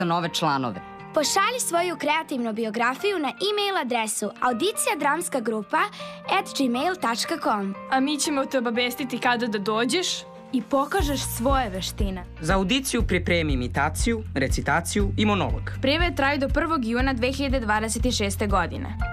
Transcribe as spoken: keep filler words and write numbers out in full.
za nove članove. Pošalji svoju kreativnu biografiju na e-mail adresu audicija dramska grupa at gmail tačka com. A mi ćemo te obavestiti kada da dođeš i pokažeš svoje veštine. Za audiciju pripremi imitaciju, recitaciju i monolog. Prijave traju do prvog juna dve hiljade dvadeset šeste. godine.